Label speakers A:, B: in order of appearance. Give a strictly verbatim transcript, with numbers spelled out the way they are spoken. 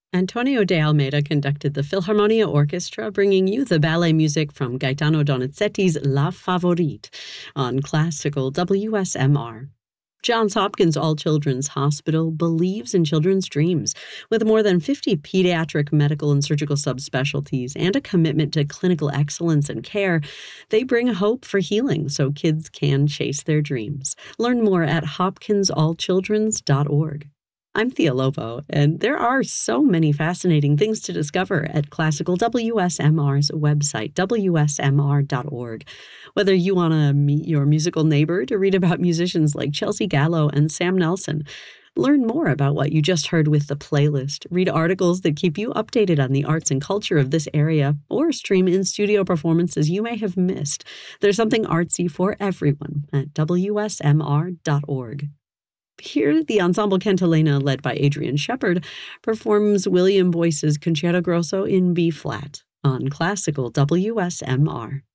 A: Antonio de Almeida conducted the Philharmonia Orchestra, bringing you the ballet music from Gaetano Donizetti's La Favorite on classical W S M R. Johns Hopkins All Children's Hospital believes in children's dreams. With more than fifty pediatric medical and surgical subspecialties and a commitment to clinical excellence and care, they bring hope for healing so kids can chase their dreams. Learn more at hopkins all childrens dot org. I'm Thea Lovo, and there are so many fascinating things to discover at Classical W S M R's website, W S M R dot org. Whether you want to meet your musical neighbor to read about musicians like Chelsea Gallo and Sam Nelson, learn more about what you just heard with the playlist, read articles that keep you updated on the arts and culture of this area, or stream in-studio performances you may have missed, there's something artsy for everyone at W S M R dot org. Here, the Ensemble Cantilena, led by Adrian Shepard, performs William Boyce's Concerto Grosso in B-flat on classical W S M R.